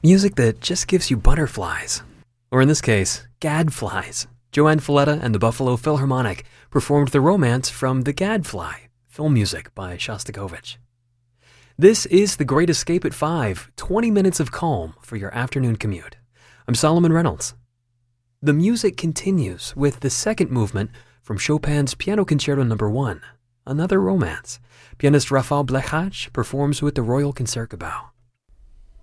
Music that just gives you butterflies. Or in this case, gadflies. Joanne Falletta and the Buffalo Philharmonic performed the Romance from The Gadfly, film music by Shostakovich. This is The Great Escape at 5, 20 minutes of calm for your afternoon commute. I'm Solomon Reynolds. The music continues with the second movement from Chopin's Piano Concerto No. 1, another romance. Pianist Rafał Blechacz performs with the Royal Concertgebouw.